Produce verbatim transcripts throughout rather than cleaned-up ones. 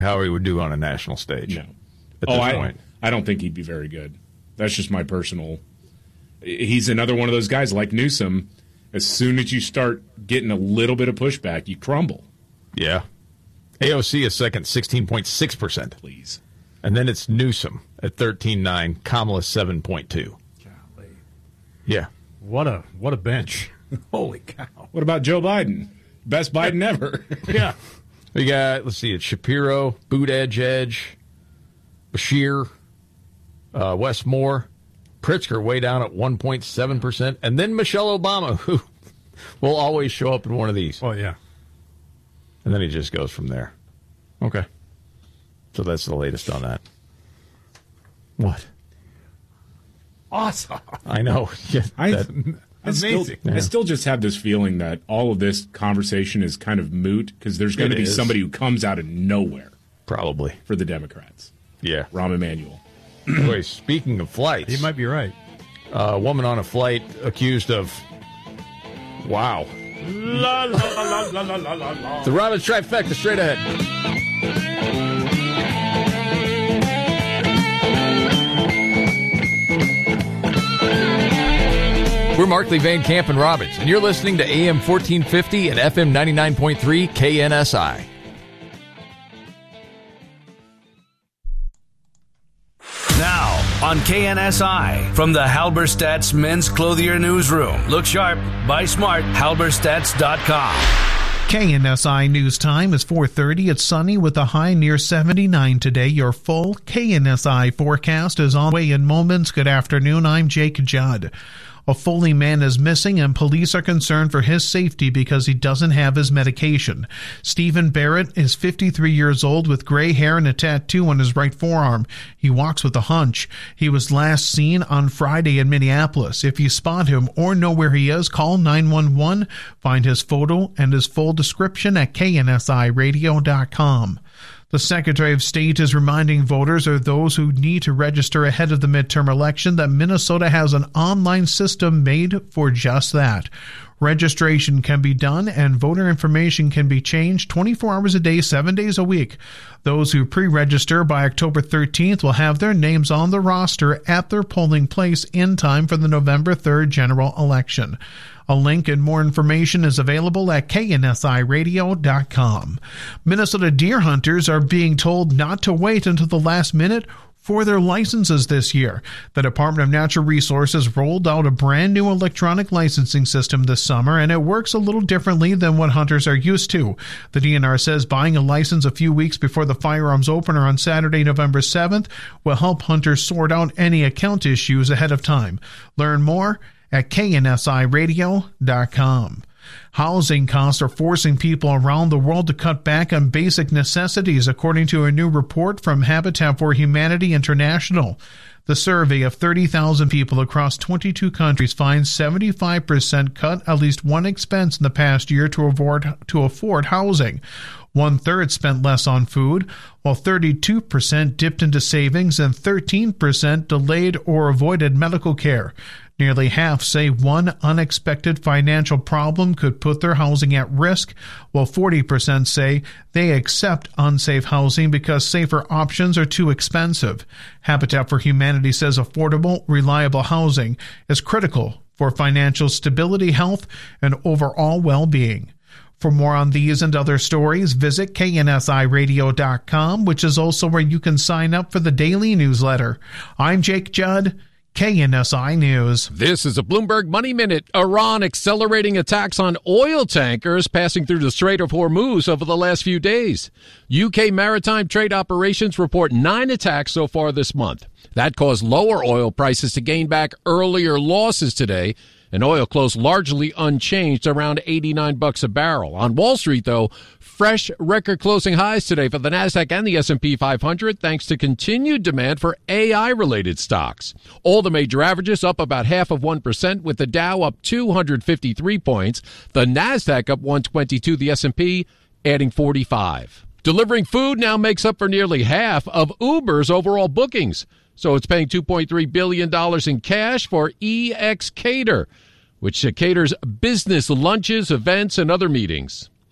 how he would do on a national stage. No. At oh, this I, point. I don't think he'd be very good. That's just my personal. He's another one of those guys like Newsom. As soon as you start getting a little bit of pushback, you crumble. Yeah. A O C is second, sixteen point six percent. Please. And then it's Newsom at thirteen point nine, Kamala seven point two. Golly. Yeah. What a what a bench. Holy cow. What about Joe Biden? Best Biden ever. Yeah. We got, let's see, it's Shapiro, Buttigieg, Edge, Bashir, uh, Wes Moore, Pritzker way down at one point seven percent, and then Michelle Obama, who will always show up in one of these. Oh, yeah. And then he just goes from there. Okay. So that's the latest on that. What? Awesome. I know. Yeah, I, that, I still, Amazing. I still just have this feeling that all of this conversation is kind of moot because there's going It to be is. somebody who comes out of nowhere probably. for the Democrats. Yeah. Rahm Emanuel. Anyway, speaking of flights, You might be right. a woman on a flight accused of, wow. La, la, la, la, la, la, la, la. The Robbins trifecta straight ahead. We're Markley, Van Camp, and Robbins, and you're listening to A M fourteen fifty and F M ninety-nine point three K N S I. Now, on K N S I, from the Halberstadt's Men's Clothier Newsroom. Look sharp, buy smart, halberstadts dot com. K N S I News Time is four thirty. It's sunny with a high near seventy-nine today. Your full K N S I forecast is on the way in moments. Good afternoon. I'm Jake Judd. A Foley man is missing and police are concerned for his safety because he doesn't have his medication. Stephen Barrett is fifty-three years old with gray hair and a tattoo on his right forearm. He walks with a hunch. He was last seen on Friday in Minneapolis. If you spot him or know where he is, call nine one one. Find his photo and his full description at K N S I radio dot com. The Secretary of State is reminding voters or those who need to register ahead of the midterm election that Minnesota has an online system made for just that. Registration can be done and voter information can be changed twenty-four hours a day, seven days a week. Those who pre-register by October thirteenth will have their names on the roster at their polling place in time for the November third general election. A link and more information is available at K N S I radio dot com. Minnesota deer hunters are being told not to wait until the last minute for their licenses this year. The Department of Natural Resources rolled out a brand new electronic licensing system this summer, and it works a little differently than what hunters are used to. The D N R says buying a license a few weeks before the firearms opener on Saturday, November seventh will help hunters sort out any account issues ahead of time. Learn more at K N S I radio dot com. Housing costs are forcing people around the world to cut back on basic necessities, according to a new report from Habitat for Humanity International. The survey of thirty thousand people across twenty-two countries finds seventy-five percent cut at least one expense in the past year to afford, to afford housing. One-third spent less on food, while thirty-two percent dipped into savings and thirteen percent delayed or avoided medical care. Nearly half say one unexpected financial problem could put their housing at risk, while forty percent say they accept unsafe housing because safer options are too expensive. Habitat for Humanity says affordable, reliable housing is critical for financial stability, health, and overall well-being. For more on these and other stories, visit K N S I radio dot com, which is also where you can sign up for the daily newsletter. I'm Jake Judd, K N S I News. This is a Bloomberg Money Minute. Iran accelerating attacks on oil tankers passing through the Strait of Hormuz over the last few days. U K maritime trade operations report nine attacks so far this month. That caused lower oil prices to gain back earlier losses today, and oil closed largely unchanged around eighty-nine bucks a barrel. On Wall Street, though, fresh record-closing highs today for the Nasdaq and the S and P five hundred thanks to continued demand for A I-related stocks. All the major averages up about half of one percent, with the Dow up two hundred fifty-three points, the Nasdaq up one twenty-two, the S and P adding forty-five. Delivering food now makes up for nearly half of Uber's overall bookings. So it's paying two point three billion dollars in cash for ExCater, which caters business lunches, events, and other meetings.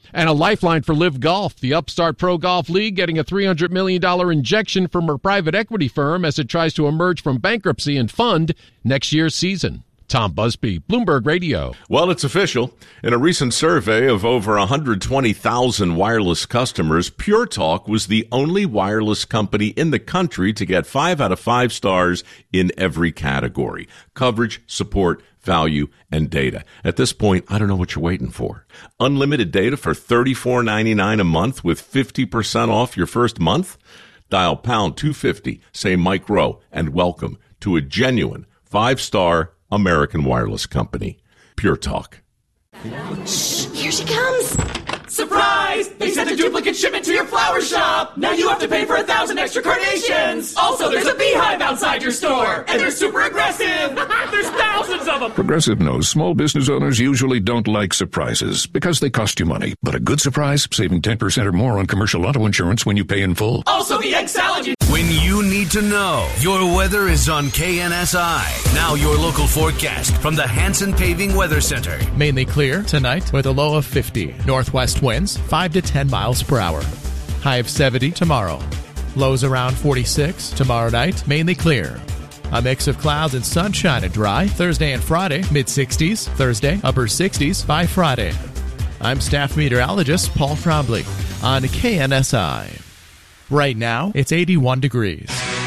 And a lifeline for Live Golf. The Upstart Pro Golf League getting a three hundred million dollars injection from her private equity firm as it tries to emerge from bankruptcy and fund next year's season. Tom Busby, Bloomberg Radio. Well, it's official. In a recent survey of over one hundred twenty thousand wireless customers, Pure Talk was the only wireless company in the country to get five out of five stars in every category: coverage, support, value, and data. At this point, I don't know what you're waiting for. Unlimited data for thirty-four ninety-nine a month with fifty percent off your first month? Dial pound two fifty, say Mike Rowe, and welcome to a genuine five-star American wireless company. Pure Talk. Shh, here she comes. Surprise! They sent a duplicate shipment to your flower shop. Now you have to pay for a thousand extra carnations. Also, there's a beehive outside your store, and they're super aggressive. There's thousands of them. Progressive knows small business owners usually don't like surprises because they cost you money. But a good surprise, saving ten percent or more on commercial auto insurance when you pay in full. Also, the egg salad. You- when you need to know, your weather is on K N S I. Now your local forecast from the Hanson Paving Weather Center. Mainly clear tonight with a low of fifty. Northwest winds five to ten miles per hour. High of seventy tomorrow. Lows around forty-six tomorrow night. Mainly clear. A mix of clouds and sunshine and dry. Thursday and Friday, mid-sixties. Thursday, upper sixties by Friday. I'm staff meteorologist Paul Trombley on K N S I. Right now, it's eighty-one degrees.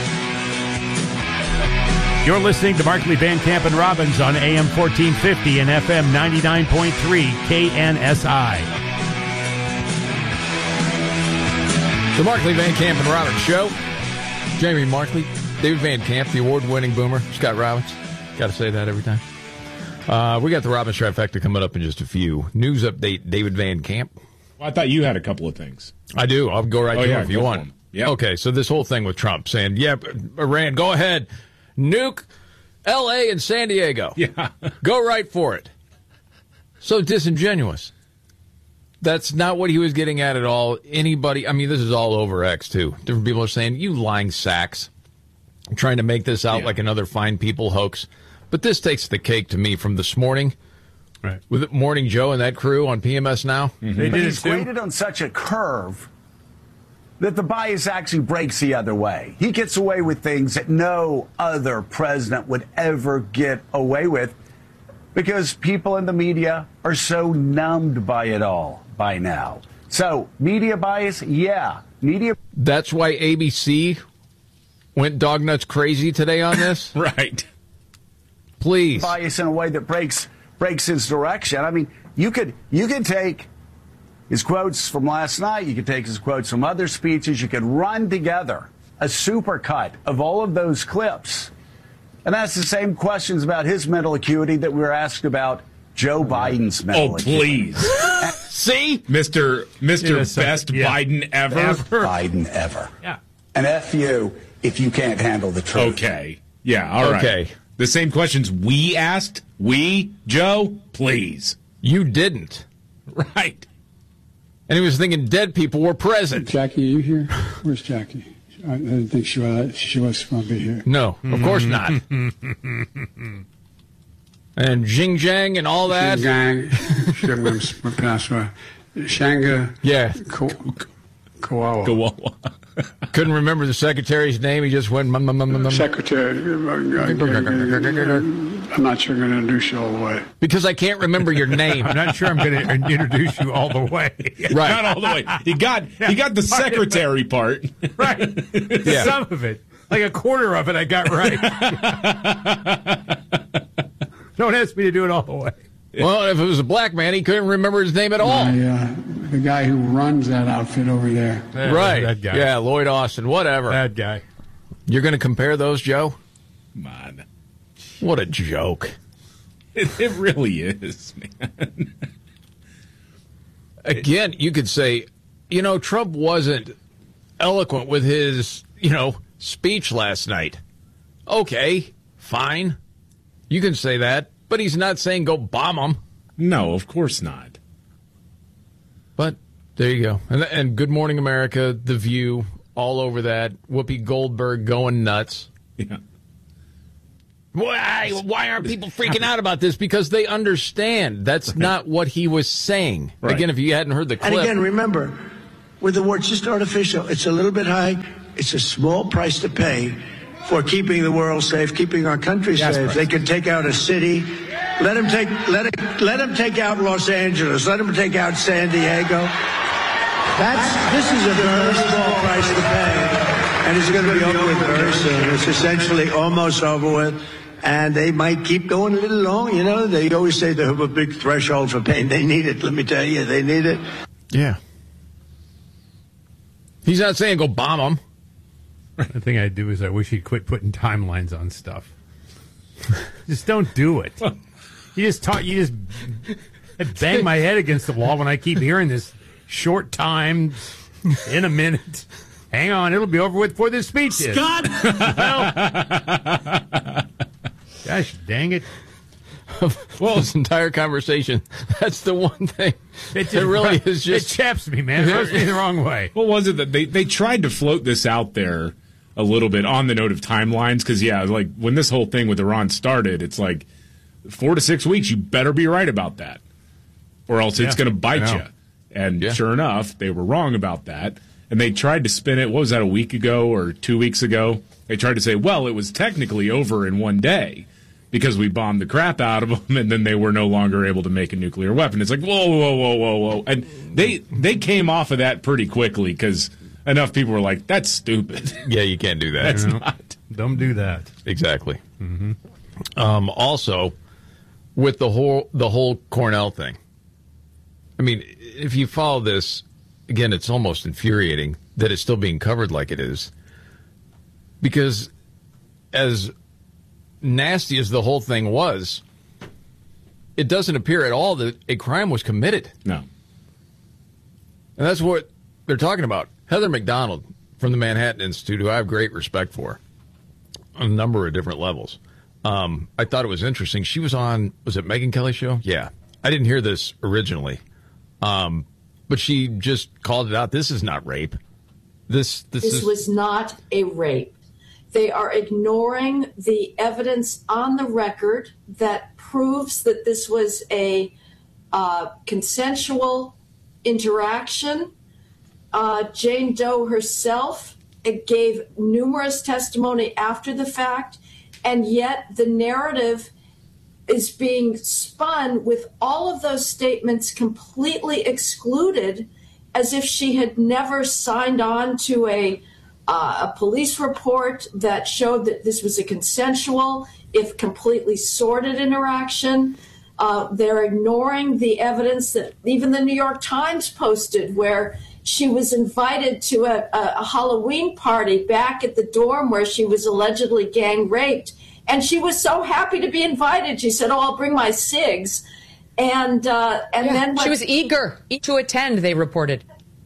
You're listening to Markley, Van Camp, and Robbins on A M fourteen fifty and F M ninety-nine point three K N S I. The Markley, Van Camp, and Robbins Show. Jamie Markley, David Van Camp, the award-winning boomer, Scott Robbins. Got to say that every time. Uh, we got the Robbins Trifecta coming up in just a few. News update, David Van Camp. Well, I thought you had a couple of things. I do. I'll go right oh, to yeah, it if you want. Yeah. Okay, so this whole thing with Trump saying, yeah, Iran, go ahead. Nuke L A and San Diego. Yeah. Go right for it. So disingenuous. That's not what he was getting at at all. Anybody, I mean, this is all over X, too. Different people are saying, you lying sacks. I'm trying to make this out yeah. like another Fine People hoax. But this takes the cake to me from this morning. Right. With Morning Joe and that crew on P M S Now. Mm-hmm. They did he's graded on such a curve that the bias actually breaks the other way. He gets away with things that no other president would ever get away with because people in the media are so numbed by it all by now. So, media bias, yeah. Media. That's why A B C went dog nuts crazy today on this? Right. Please. Bias in a way that breaks breaks his direction. I mean, you could you could take his quotes from last night, you could take his quotes from other speeches, you could run together a supercut of all of those clips and ask the same questions about his mental acuity that we were asked about Joe Biden's mental oh, acuity. Oh, please. See? Mister Mister Best yeah. Biden ever. ever. Biden ever. Yeah. And F you if you can't handle the truth. Okay. Yeah, all right. Okay. The same questions we asked, we, Joe, please. You didn't. Right. And he was thinking dead people were present. Jackie, are you here? Where's Jackie? I didn't think she was, she was going to be here. No, of course not. And Jing Jang and all that. Jing Jang. Shanga. Yeah. Kawawa. Kawawa. Couldn't remember the secretary's name. He just went. Mum, mum, mum, mum. Secretary. I'm not sure I'm going to introduce you all the way. Because I can't remember your name. I'm not sure I'm going to introduce you all the way. Right. Not all the way. He got he got the secretary part. Right. Yeah. Some of it. Like a quarter of it I got right. Don't ask me to do it all the way. Well, if it was a black man, he couldn't remember his name at all. Uh, the guy who runs that outfit over there. Yeah, right. That guy. Yeah, Lloyd Austin, whatever. That guy. You're going to compare those, Joe? Come on. What a joke. It, it really is, man. Again, you could say, you know, Trump wasn't eloquent with his, you know, speech last night. Okay, fine. You can say that. But he's not saying go bomb them. No, of course not. But there you go. And, and Good Morning America, The View, all over that. Whoopi Goldberg going nuts. Yeah. Why, why aren't people freaking out about this? Because they understand that's not what he was saying. Right. Again, if you hadn't heard the clip. And again, remember, with the word just artificial, it's a little bit high. It's a small price to pay for keeping the world safe, keeping our country Yes, safe. right. They can take out a city. Let them take let it, let them take out Los Angeles. Let them take out San Diego. That's this is a very small price to pay, and it's going to be over with very soon. It's essentially almost over with, and they might keep going a little long. You know, they always say they have a big threshold for pain. They need it. Let me tell you, they need it. Yeah. He's not saying go bomb them. The thing I do is I wish he'd quit putting timelines on stuff. Just don't do it. You just talk. You just I bang my head against the wall when I keep hearing this short time in a minute. Hang on, it'll be over with before this speech is. Scott! Well, gosh dang it. Well, this entire conversation, that's the one thing. It, just, it really is just. It chaps me, man. It rubs me the wrong way. What was it that they, they tried to float this out there a little bit on the note of timelines? Because, yeah, like when this whole thing with Iran started, it's like four to six weeks, you better be right about that, or else it's Yeah, going to bite I you. know. And Yeah. sure enough, they were wrong about that. And they tried to spin it, what was that, a week ago or two weeks ago? They tried to say, well, it was technically over in one day because we bombed the crap out of them, and then they were no longer able to make a nuclear weapon. It's like, whoa, whoa, whoa, whoa, whoa. And they, they came off of that pretty quickly because enough people were like, that's stupid. Yeah, you can't do that. That's No. not. Don't do that. Exactly. Mm-hmm. Um, also, with the whole the whole Cornell thing, I mean, if you follow this, again, it's almost infuriating that it's still being covered like it is. Because as nasty as the whole thing was, it doesn't appear at all that a crime was committed. No. And that's what they're talking about. Heather McDonald from the Manhattan Institute, who I have great respect for on a number of different levels. Um, I thought it was interesting. She was on, was it Megyn Kelly's show? Yeah. I didn't hear this originally. Um, but she just called it out. This is not rape. This, this, This is, was not a rape. They are ignoring the evidence on the record that proves that this was a uh, consensual interaction. Uh, Jane Doe herself gave numerous testimony after the fact, and yet the narrative is being spun with all of those statements completely excluded, as if she had never signed on to a uh, a police report that showed that this was a consensual, if completely sordid interaction. Uh, they're ignoring the evidence that even the New York Times posted, where she was invited to a, a, a Halloween party back at the dorm where she was allegedly gang raped. And she was so happy to be invited. She said, oh, I'll bring my cigs. And uh, and Yeah, then like, she was eager to attend, they reported.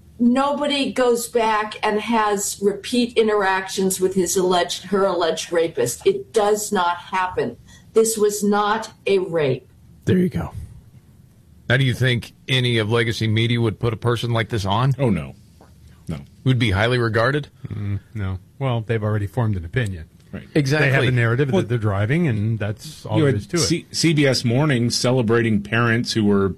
Nobody goes back and has repeat interactions with his alleged her alleged rapist. It does not happen. This was not a rape. there you go. Now, do you think any of legacy media would put a person like this on? Oh, no. No. Would be highly regarded? Mm, no. Well, they've already formed an opinion. Right. Exactly. They have a narrative Well, that they're driving, and that's all You there had is to it. C- CBS Morning celebrating parents who were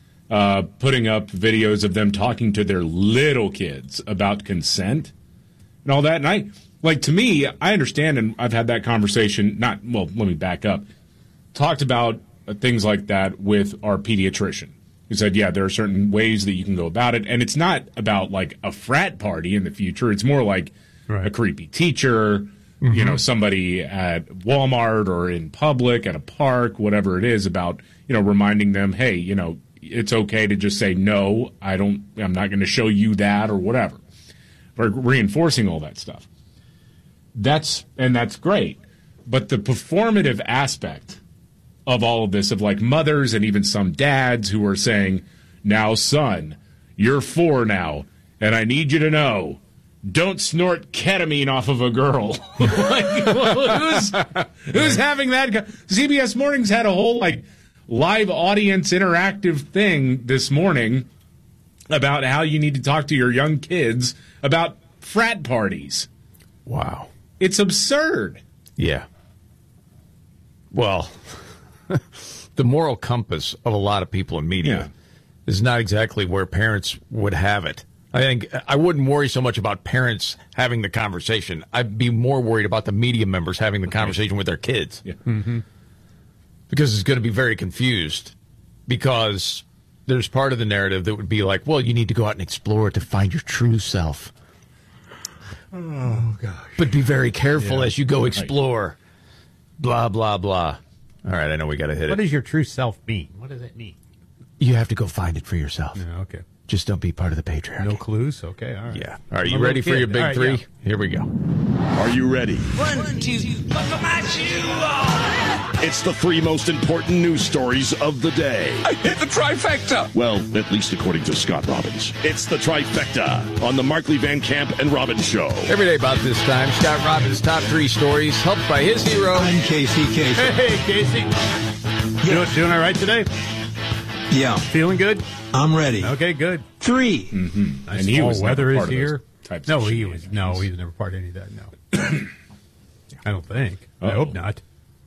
uh, putting up videos of them talking to their little kids about consent and all that. And I, like, to me, I understand, and I've had that conversation, not, well, let me back up, talked about uh, things like that with our pediatrician. He said, yeah, there are certain ways that you can go about it. And it's not about, like, a frat party in the future. It's more like Right. a creepy teacher, Mm-hmm. you know, somebody at Walmart or in public, at a park, whatever it is, about, you know, reminding them, hey, you know, it's okay to just say, no, I don't, I'm not going to show you that or whatever. Or reinforcing all that stuff. That's, and that's great. But the performative aspect of all of this, of like mothers and even some dads who are saying, now, son, you're four now, and I need you to know, don't snort ketamine off of a girl. Like, well, who's, who's having that? C B S Mornings had a whole like live audience interactive thing this morning about how you need to talk to your young kids about frat parties. Wow. It's absurd. Yeah. well, the moral compass of a lot of people in media Yeah. is not exactly where parents would have it. I think I wouldn't worry so much about parents having the conversation. I'd be more worried about the media members having the conversation with their kids. Yeah. Mm-hmm. Because it's going to be very confused. Because there's part of the narrative that would be like, well, you need to go out and explore to find your true self. Oh, gosh. But be very careful Yeah. as you go explore. Blah, blah, blah. All right, I know we got to hit What it. does your true self mean? What does that mean? You have to go find it for yourself. Yeah, okay. Just don't be part of the patriarchy. No clues? Okay, all right. Yeah. All right, I'm you a ready little for your kid. big All right, three? yeah. Here we go. Are you ready? One, two, buckle my shoe on. It's the three most important news stories of the day. I hit the trifecta. Well, at least according to Scott Robbins. It's the trifecta on the Markley Van Camp and Robbins Show. Every day about this time, Scott Robbins' top three stories, helped by his hero. I'm Casey Kasem. Hey, Casey. Doing, doing all right today? Yeah. Feeling good? I'm ready. Okay, good. Three. Mm-hmm. Nice And he fall was weather never is part of those here. types No, of he was. No, he was never part of any of that. No, I don't think. I Uh-oh. hope not.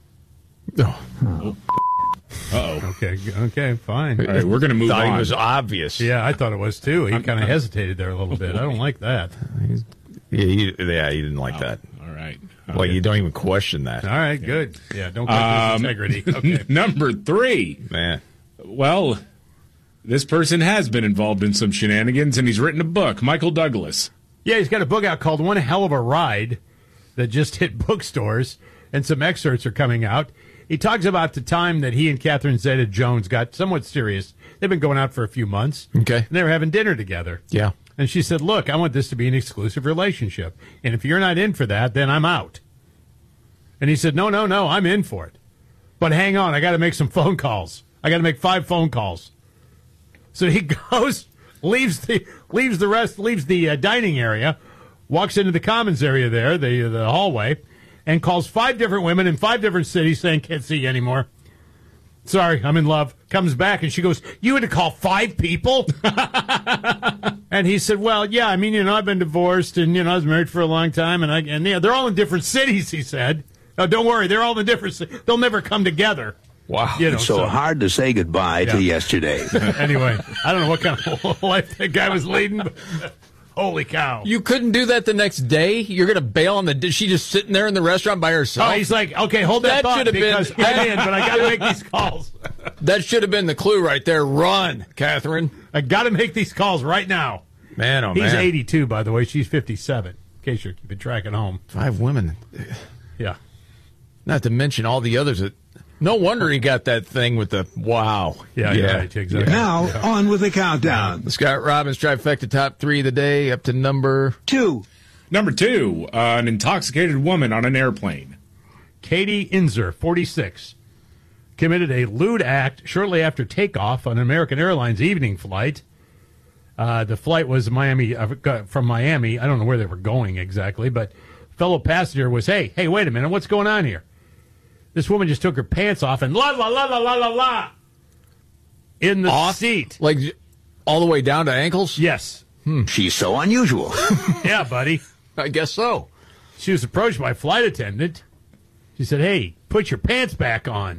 Uh-oh. Okay, g- okay, fine. All right, we're going to move Thought on. he was obvious. Yeah, I thought it was too. He kind of hesitated there a little bit. I don't like that. Yeah, he, yeah, he didn't like that. All right. Well, you don't even question that. All right, good. Yeah, don't question his Um, integrity. Okay. Number three. Man. Well, this person has been involved in some shenanigans, and he's written a book. Michael Douglas. Yeah, he's got a book out called One Hell of a Ride that just hit bookstores, and some excerpts are coming out. He talks about the time that he and Catherine Zeta-Jones got somewhat serious. They've been going out for a few months. Okay. And they were having dinner together. Yeah. And she said, look, I want this to be an exclusive relationship. And if you're not in for that, then I'm out. And he said, no, no, no, I'm in for it. But hang on, I got to make some phone calls. I got to make five phone calls. So he goes, leaves the leaves the rest, leaves the uh, dining area, walks into the commons area there, the the hallway, and calls five different women in five different cities saying, can't see you anymore. Sorry, I'm in love. Comes back and she goes, you had to call five people? And he said, well, yeah, I mean, you know, I've been divorced and, you know, I was married for a long time and I, and yeah, they're all in different cities, he said. No, don't worry, they're all in different cities. They'll never come together. Wow. You know, It's so, so- hard to say goodbye Yeah. to yesterday. Anyway, I don't know what kind of life that guy was leading, but holy cow. You couldn't do that the next day? You're going to bail on the... Is she just sitting there in the restaurant by herself? Oh, he's like, okay, hold that, That thought should have been- because I'm in, but I got to make these calls. That should have been the clue right there. Run, Catherine. I got to make these calls right now. Man, oh, He's man. eighty-two, by the way. She's fifty-seven, in case you're keeping track at home. Five women. Yeah. Not to mention all the others that... No wonder he got that thing with the... Wow. Yeah, you're right, exactly. Now, Yeah. on with the countdown. The Scott Robbins trifecta top three of the day up to number... Two. Number two, uh, an intoxicated woman on an airplane. Katie Inzer, forty-six, committed a lewd act shortly after takeoff on an American Airlines evening flight. Uh, the flight was Miami uh, from Miami. I don't know where they were going exactly, but fellow passenger was, hey, hey, wait a minute, what's going on here? This woman just took her pants off and la la la la la la la in the Off? seat. Like all the way down to ankles? Yes. She's so unusual. Yeah, buddy. I guess so. She was approached by a flight attendant. She said, hey, put your pants back on.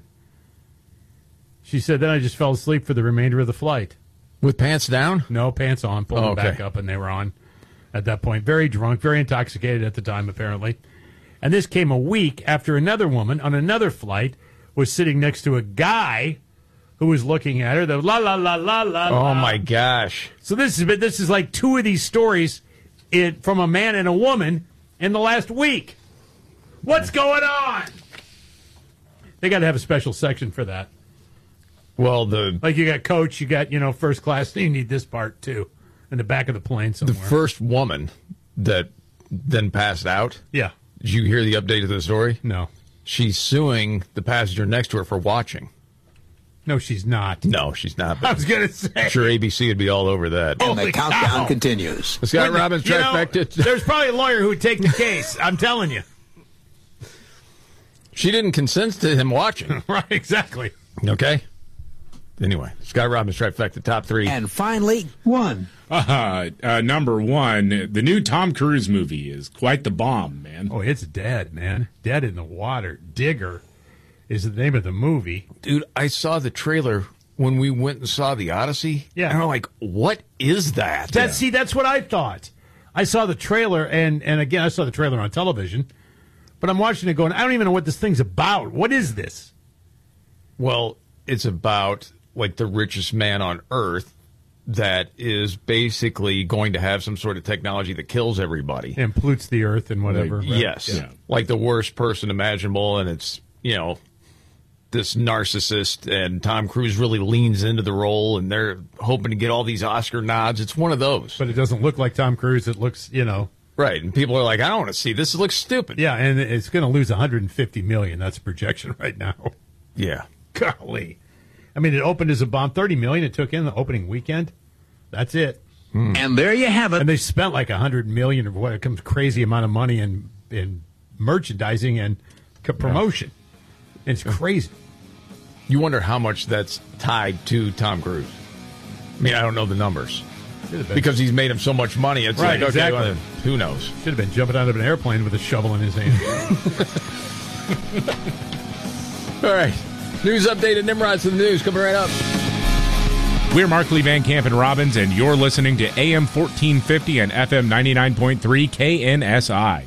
She said, then I just fell asleep for the remainder of the flight. With pants down? No, pants on, pulled Oh, them okay. back up, and they were on at that point. Very drunk, very intoxicated at the time, apparently. And this came a week after another woman on another flight was sitting next to a guy who was looking at her. The la la la la la. Oh, la. my gosh. So this is this is like two of these stories in, from a man and a woman in the last week. What's going on? They got to have a special section for that. Well, the Like you got coach, you got, you know, first class. You need this part too, in the back of the plane the somewhere. first woman that then passed out. yeah. Did you hear the update of the story? No. She's suing the passenger next to her for watching. No, she's not. No, she's not. I was going to say. I'm sure A B C would be all over that. And the Holy countdown cow. continues. The Scott Wouldn't- Robbins you know, trifecta. there's probably a lawyer who would take the case. I'm telling you. She didn't consent to him watching. Right, exactly. Okay. Anyway, Scott Robbins trifecta top three. And finally, one. Uh, uh, number one, the new Tom Cruise movie is quite the bomb, man. Oh, it's dead, man. Dead in the water. Digger. is the name of the movie. Dude, I saw the trailer when we went and saw The Odyssey. Yeah. And I'm like, what is that? That, see, that's what I thought. I saw the trailer, and, and again, I saw the trailer on television, but I'm watching it going, I don't even know what this thing's about. What is this? Well, it's about, like, the richest man on Earth that is basically going to have some sort of technology that kills everybody. And pollutes the Earth and whatever. Like, right? yes. Yeah. Like the worst person imaginable, and it's, you know, this narcissist, and Tom Cruise really leans into the role, and they're hoping to get all these Oscar nods. It's one of those. But it doesn't look like Tom Cruise. It looks, you know. Right, and people are like, I don't want to see this. It looks stupid. Yeah, and it's going to lose one hundred fifty million dollars. That's a projection right now. Yeah. Golly. I mean, it opened as a bomb. thirty million dollars it took in the opening weekend. That's it. Mm. And there you have it. And they spent like one hundred million dollars or what, it comes crazy amount of money in, in merchandising and co- promotion. Yeah. It's crazy. You wonder how much that's tied to Tom Cruise. I mean, I don't know the numbers. Because he's made him so much money. It's right, like, okay, exactly. well, who knows? Should have been jumping out of an airplane with a shovel in his hand. All right. News update at Nimrod's to the news. Coming right up. We're Markley, Van Camp, and Robbins, and you're listening to A M fourteen fifty and F M ninety-nine point three K N S I.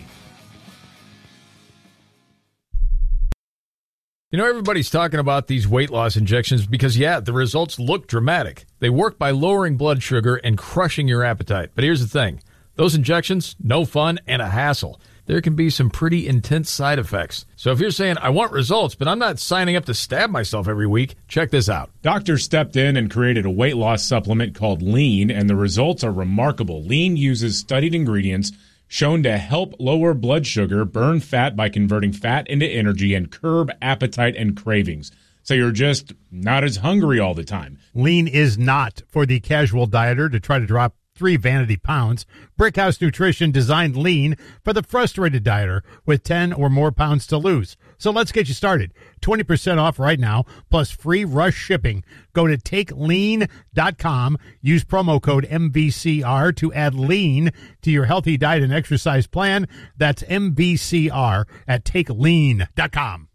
You know, everybody's talking about these weight loss injections because, yeah, the results look dramatic. They work by lowering blood sugar and crushing your appetite. But here's the thing. Those injections, no fun and a hassle. There can be some pretty intense side effects. So if you're saying, I want results, but I'm not signing up to stab myself every week, check this out. Doctors stepped in and created a weight loss supplement called Lean, and the results are remarkable. Lean uses studied ingredients shown to help lower blood sugar, burn fat by converting fat into energy, and curb appetite and cravings. So you're just not as hungry all the time. Lean is not for the casual dieter to try to drop three vanity pounds. Brickhouse Nutrition designed Lean for the frustrated dieter with ten or more pounds to lose. So let's get you started. twenty percent off right now, plus free rush shipping. Go to take lean dot com. Use promo code M V C R to add Lean to your healthy diet and exercise plan. That's M V C R at take lean dot com.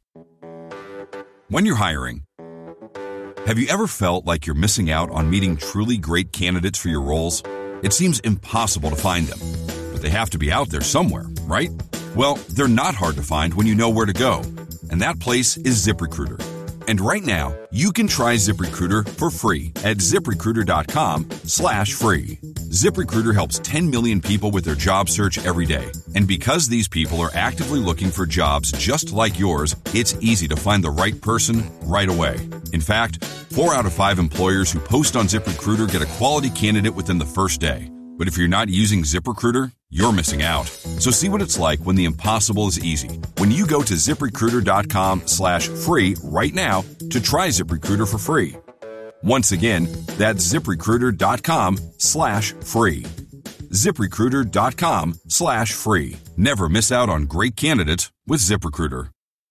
When you're hiring, have you ever felt like you're missing out on meeting truly great candidates for your roles? It seems impossible to find them, but they have to be out there somewhere, right? Well, they're not hard to find when you know where to go, and that place is ZipRecruiter. And right now, you can try ZipRecruiter for free at ZipRecruiter.com slash free. ZipRecruiter helps ten million people with their job search every day. And because these people are actively looking for jobs just like yours, it's easy to find the right person right away. In fact, four out of five employers who post on ZipRecruiter get a quality candidate within the first day. But if you're not using ZipRecruiter, you're missing out. So see what it's like when the impossible is easy. When you go to ZipRecruiter.com slash free right now to try ZipRecruiter for free. Once again, that's ZipRecruiter.com slash free. ZipRecruiter.com slash free. Never miss out on great candidates with ZipRecruiter.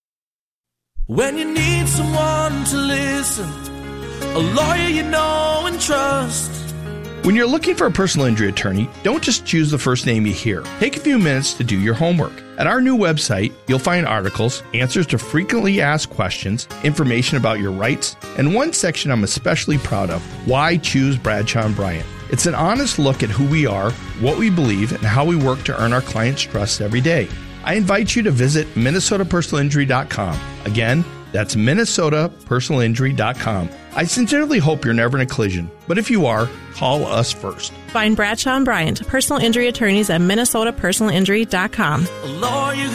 When you need someone to listen, a lawyer you know and trust. When you're looking for a personal injury attorney, don't just choose the first name you hear. Take a few minutes to do your homework. At our new website, you'll find articles, answers to frequently asked questions, information about your rights, and one section I'm especially proud of, Why Choose Bradshaw and Bryant. It's an honest look at who we are, what we believe, and how we work to earn our clients' trust every day. I invite you to visit Minnesota Personal Injury dot com. Again, that's Minnesota Personal Injury dot com. I sincerely hope you're never in a collision, but if you are, call us first. Find Bradshaw and Bryant, personal injury attorneys at Minnesota Personal Injury dot com. A lawyer